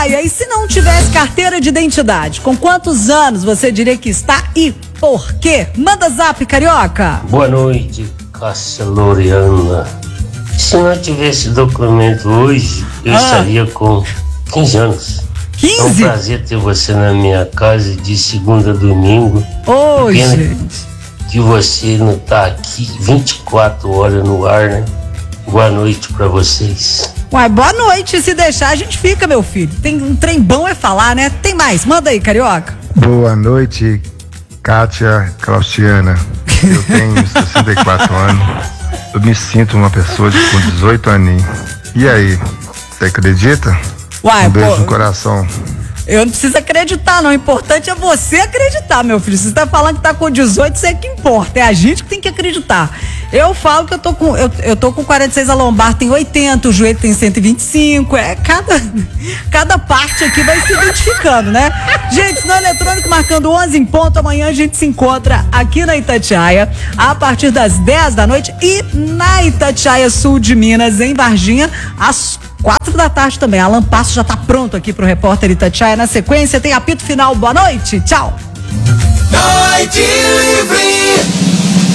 Itatiaia, e se não tivesse carteira de identidade, com quantos anos você diria que está e por quê? Manda zap, carioca. Boa noite, Cássia Loriana. Se não tivesse documento hoje, eu estaria com 15 anos. 15? É um prazer ter você na minha casa de segunda a domingo. Ô, Pena gente. que você não tá aqui 24 horas no ar, né? Boa noite pra vocês. Uai, boa noite. Se deixar, a gente fica, meu filho. Tem um trem bom é falar, né? Tem mais. Manda aí, carioca. Boa noite, Kátia Claustiana. Eu tenho 64 anos. Eu me sinto uma pessoa com 18 aninhos. E aí, você acredita? Uai, Um beijo pô, no coração. eu não preciso acreditar, não. O importante é você acreditar, meu filho. Se você tá falando que tá com 18, isso é que importa. É a gente que tem que acreditar. Eu falo que eu tô com 46, a lombar tem 80, o joelho tem 125. Cada parte aqui vai se identificando, né? Gente, sinal eletrônico marcando 11 em ponto. Amanhã a gente se encontra aqui na Itatiaia a partir das 10 da noite e na Itatiaia Sul de Minas, em Varginha, às 4 da tarde também. Alan Passo já tá pronto aqui pro repórter Itatiaia. Na sequência tem apito final. Boa noite. Tchau. Noite Livre.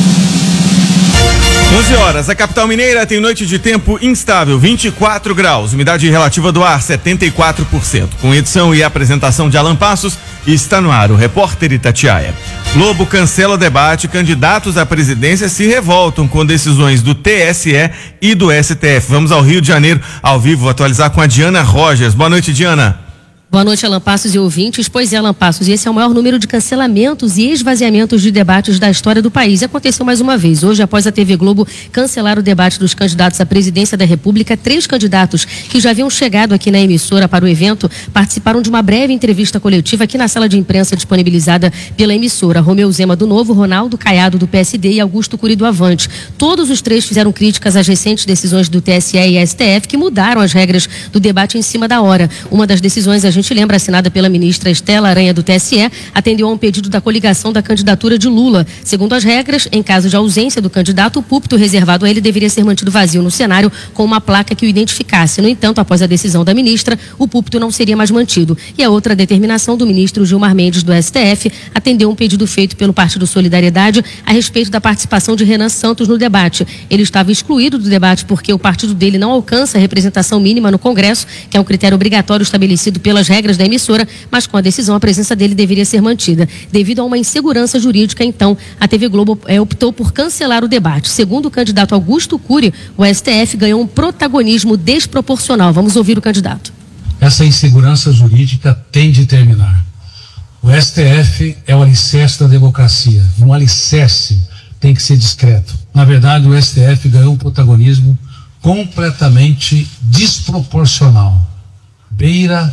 11 horas, a capital mineira tem noite de tempo instável, 24 graus, umidade relativa do ar 74%. Com edição e apresentação de Alan Passos, está no ar o repórter Itatiaia. Globo cancela o debate, candidatos à presidência se revoltam com decisões do TSE e do STF. Vamos ao Rio de Janeiro, ao vivo, atualizar com a Diana Rogers. Boa noite, Diana. Boa noite, Alan Passos e ouvintes. Pois é, Alan Passos, e esse é o maior número de cancelamentos e esvaziamentos de debates da história do país. E aconteceu mais uma vez. Hoje, após a TV Globo cancelar o debate dos candidatos à presidência da República, 3 candidatos que já haviam chegado aqui na emissora para o evento participaram de uma breve entrevista coletiva aqui na sala de imprensa disponibilizada pela emissora. Romeu Zema do Novo, Ronaldo Caiado do PSD e Augusto Cury do Avante. Todos os 3 fizeram críticas às recentes decisões do TSE e STF que mudaram as regras do debate em cima da hora. Uma das decisões, a gente lembra, assinada pela ministra Estela Aranha do TSE, atendeu a um pedido da coligação da candidatura de Lula. Segundo as regras, em caso de ausência do candidato, o púlpito reservado a ele deveria ser mantido vazio no cenário com uma placa que o identificasse. No entanto, após a decisão da ministra, o púlpito não seria mais mantido. E a outra determinação do ministro Gilmar Mendes do STF atendeu um pedido feito pelo Partido Solidariedade a respeito da participação de Renan Santos no debate. Ele estava excluído do debate porque o partido dele não alcança a representação mínima no Congresso, que é um critério obrigatório estabelecido pelas regras da emissora, mas com a decisão a presença dele deveria ser mantida. Devido a uma insegurança jurídica, então, a TV Globo optou por cancelar o debate. Segundo o candidato Augusto Cury, o STF ganhou um protagonismo desproporcional. Vamos ouvir o candidato. Essa insegurança jurídica tem de terminar. O STF é o alicerce da democracia. Um alicerce tem que ser discreto. Na verdade, o STF ganhou um protagonismo completamente desproporcional. Beira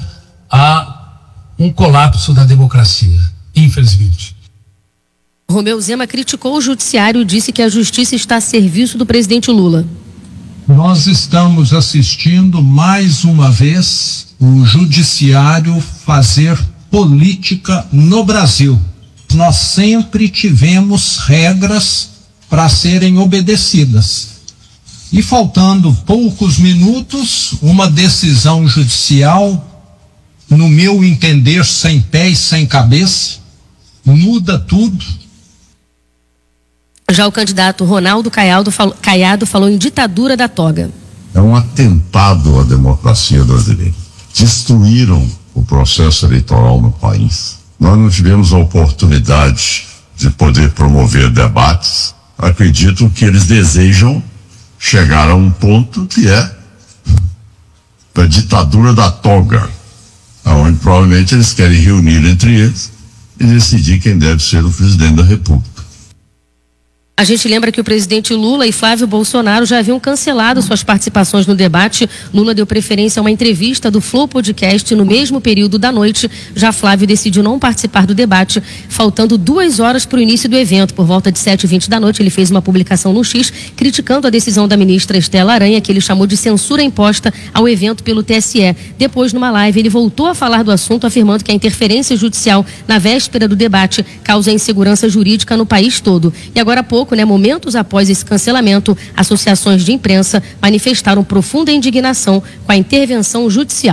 a um colapso da democracia, infelizmente. Romeu Zema criticou o judiciário e disse que a justiça está a serviço do presidente Lula. Nós estamos assistindo mais uma vez o judiciário fazer política no Brasil. Nós sempre tivemos regras para serem obedecidas. E faltando poucos minutos, uma decisão judicial, no meu entender, sem pé e sem cabeça, muda tudo. Já o candidato Ronaldo Caiado falou em ditadura da toga. É um atentado à democracia brasileira. Destruíram o processo eleitoral no país. Nós não tivemos a oportunidade de poder promover debates. Acredito que eles desejam chegar a um ponto que é a ditadura da toga, onde provavelmente eles querem reunir entre eles e decidir quem deve ser o presidente da República. A gente lembra que o presidente Lula e Flávio Bolsonaro já haviam cancelado suas participações no debate. Lula deu preferência a uma entrevista do Flow Podcast no mesmo período da noite. Já Flávio decidiu não participar do debate, faltando 2 horas para o início do evento. Por volta de 7h20 da noite, ele fez uma publicação no X, criticando a decisão da ministra Estela Aranha, que ele chamou de censura imposta ao evento pelo TSE. Depois, numa live, ele voltou a falar do assunto, afirmando que a interferência judicial na véspera do debate causa insegurança jurídica no país todo. E agora há pouco, momentos após esse cancelamento, associações de imprensa manifestaram profunda indignação com a intervenção judicial.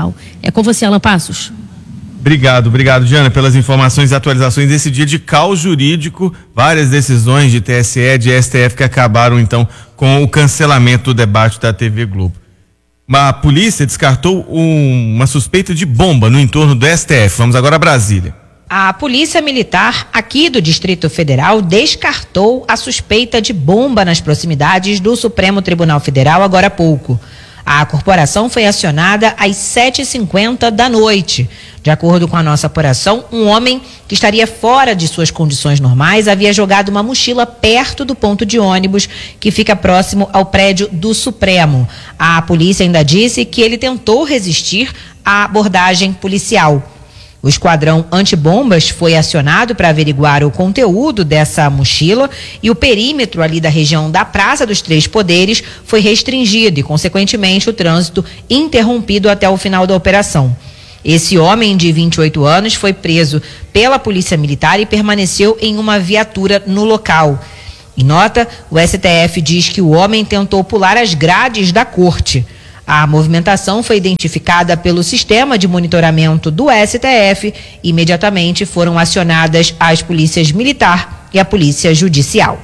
É com você, Alan Passos. Obrigado, Diana, pelas informações e atualizações desse dia de caos jurídico, várias decisões de TSE, de STF que acabaram então com o cancelamento do debate da TV Globo. A polícia descartou uma suspeita de bomba no entorno do STF. Vamos agora a Brasília. A Polícia Militar aqui do Distrito Federal descartou a suspeita de bomba nas proximidades do Supremo Tribunal Federal agora há pouco. A corporação foi acionada às 7h50 da noite. De acordo com a nossa apuração, um homem que estaria fora de suas condições normais havia jogado uma mochila perto do ponto de ônibus que fica próximo ao prédio do Supremo. A polícia ainda disse que ele tentou resistir à abordagem policial. O esquadrão antibombas foi acionado para averiguar o conteúdo dessa mochila e o perímetro ali da região da Praça dos Três Poderes foi restringido e, consequentemente, o trânsito interrompido até o final da operação. Esse homem de 28 anos foi preso pela Polícia Militar e permaneceu em uma viatura no local. Em nota, o STF diz que o homem tentou pular as grades da corte. A movimentação foi identificada pelo sistema de monitoramento do STF. Imediatamente foram acionadas as polícias militar e a polícia judicial.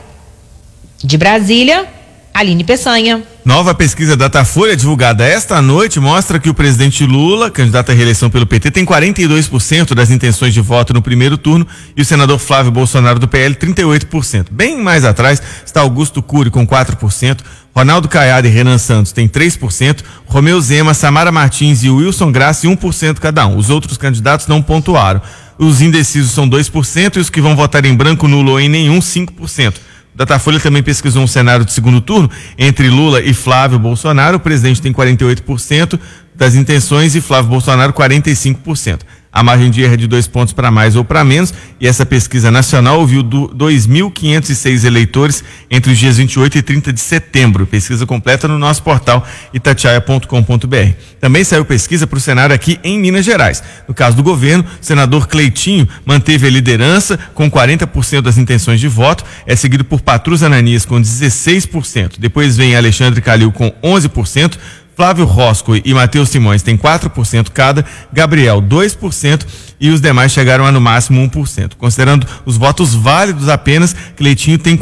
De Brasília, Aline Peçanha. Nova pesquisa Datafolha divulgada esta noite mostra que o presidente Lula, candidato à reeleição pelo PT, tem 42% das intenções de voto no primeiro turno e o senador Flávio Bolsonaro do PL 38%. Bem mais atrás está Augusto Cury com 4%, Ronaldo Caiado e Renan Santos têm 3%, Romeu Zema, Samara Martins e Wilson Grassi 1% cada um. Os outros candidatos não pontuaram. Os indecisos são 2% e os que vão votar em branco, nulo ou em nenhum, 5%. Datafolha também pesquisou um cenário de segundo turno entre Lula e Flávio Bolsonaro. O presidente tem 48% das intenções e Flávio Bolsonaro 45%. A margem de erro é de 2 pontos para mais ou para menos, e essa pesquisa nacional ouviu 2.506 eleitores entre os dias 28 e 30 de setembro. Pesquisa completa no nosso portal itatiaia.com.br. Também saiu pesquisa para o cenário aqui em Minas Gerais. No caso do governo, o senador Cleitinho manteve a liderança com 40% das intenções de voto, é seguido por Patrus Ananias com 16%. Depois vem Alexandre Calil com 11%, Flávio Rosco e Matheus Simões têm 4% cada, Gabriel 2% e os demais chegaram a no máximo 1%. Considerando os votos válidos apenas, Cleitinho tem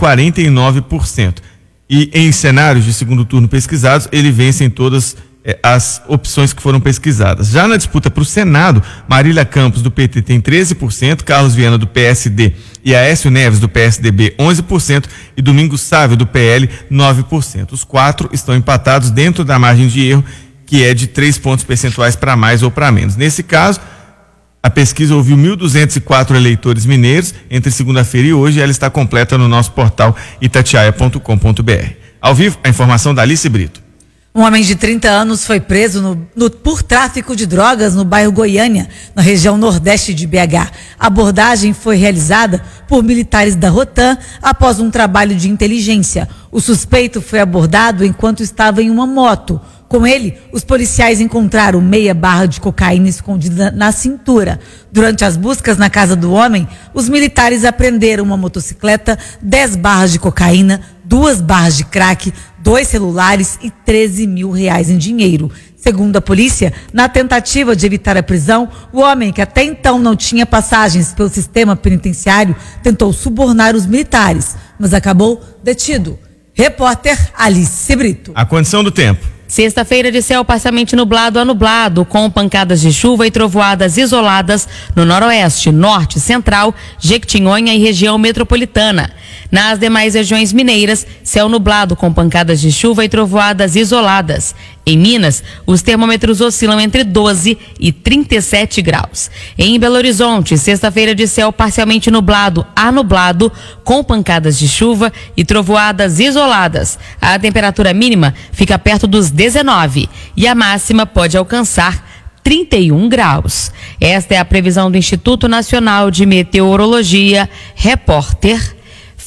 49%. E em cenários de segundo turno pesquisados, ele vence em todas as opções que foram pesquisadas. Já na disputa para o Senado, Marília Campos do PT tem 13%, Carlos Viana do PSD e Aécio Neves do PSDB 11% e Domingos Sávio do PL 9%. Os 4 estão empatados dentro da margem de erro, que é de 3 pontos percentuais para mais ou para menos. Nesse caso, a pesquisa ouviu 1.204 eleitores mineiros entre segunda-feira e hoje, e ela está completa no nosso portal itatiaia.com.br. Ao vivo, a informação da Alice Brito. Um homem de 30 anos foi preso por tráfico de drogas no bairro Goiânia, na região nordeste de BH. A abordagem foi realizada por militares da Rotan após um trabalho de inteligência. O suspeito foi abordado enquanto estava em uma moto. Com ele, os policiais encontraram meia barra de cocaína escondida na cintura. Durante as buscas na casa do homem, os militares apreenderam uma motocicleta, 10 barras de cocaína, 2 barras de crack, 2 celulares e R$13 mil em dinheiro. Segundo a polícia, na tentativa de evitar a prisão, o homem, que até então não tinha passagens pelo sistema penitenciário, tentou subornar os militares, mas acabou detido. Repórter Alice Brito. A condição do tempo. Sexta-feira de céu parcialmente nublado a nublado, com pancadas de chuva e trovoadas isoladas no noroeste, norte, central, Jequitinhonha e região metropolitana. Nas demais regiões mineiras, céu nublado com pancadas de chuva e trovoadas isoladas. Em Minas, os termômetros oscilam entre 12 e 37 graus. Em Belo Horizonte, sexta-feira de céu parcialmente nublado a nublado, com pancadas de chuva e trovoadas isoladas. A temperatura mínima fica perto dos 19 e a máxima pode alcançar 31 graus. Esta é a previsão do Instituto Nacional de Meteorologia. Repórter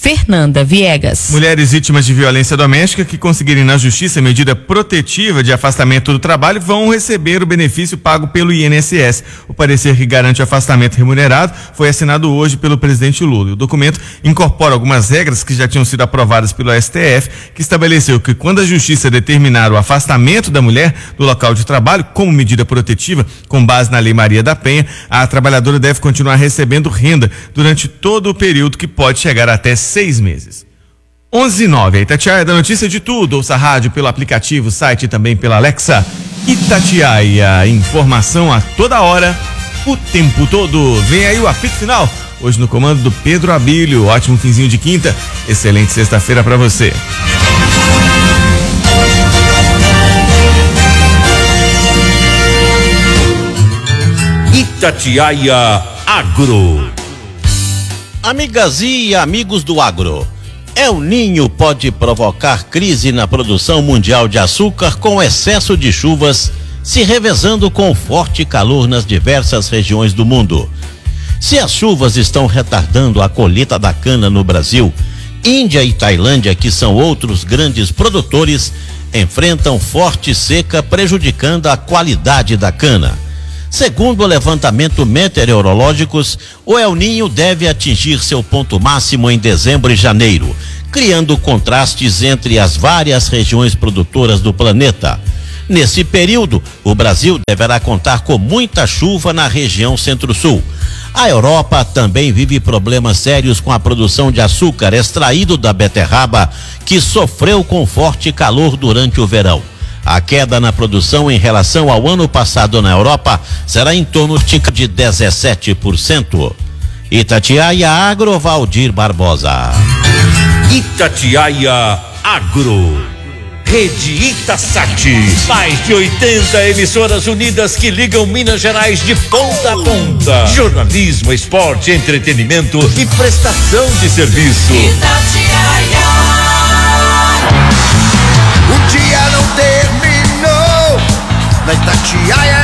Fernanda Viegas. Mulheres vítimas de violência doméstica que conseguirem na justiça medida protetiva de afastamento do trabalho vão receber o benefício pago pelo INSS. O parecer que garante o afastamento remunerado foi assinado hoje pelo presidente Lula. O documento incorpora algumas regras que já tinham sido aprovadas pelo STF, que estabeleceu que quando a justiça determinar o afastamento da mulher do local de trabalho como medida protetiva, com base na Lei Maria da Penha, a trabalhadora deve continuar recebendo renda durante todo o período, que pode chegar até 6 meses. 11:09, a Itatiaia da notícia de tudo. Ouça a rádio pelo aplicativo, site e também pela Alexa. Itatiaia, informação a toda hora, o tempo todo. Vem aí o apito final, hoje no comando do Pedro Abílio. Ótimo finzinho de quinta, excelente sexta-feira para você. Itatiaia Agro. Amigas e amigos do agro, El Ninho pode provocar crise na produção mundial de açúcar com excesso de chuvas, se revezando com forte calor nas diversas regiões do mundo. Se as chuvas estão retardando a colheita da cana no Brasil, Índia e Tailândia, que são outros grandes produtores, enfrentam forte seca prejudicando a qualidade da cana. Segundo o levantamento meteorológicos, o El Ninho deve atingir seu ponto máximo em dezembro e janeiro, criando contrastes entre as várias regiões produtoras do planeta. Nesse período, o Brasil deverá contar com muita chuva na região Centro-Sul. A Europa também vive problemas sérios com a produção de açúcar extraído da beterraba, que sofreu com forte calor durante o verão. A queda na produção em relação ao ano passado na Europa será em torno de 17%. Itatiaia Agro, Valdir Barbosa. Itatiaia Agro. Rede Itasat. Mais de 80 emissoras unidas que ligam Minas Gerais de ponta a ponta. Jornalismo, esporte, entretenimento e prestação de serviço. Itatiaia. O dia não terminou. Na Itatiaia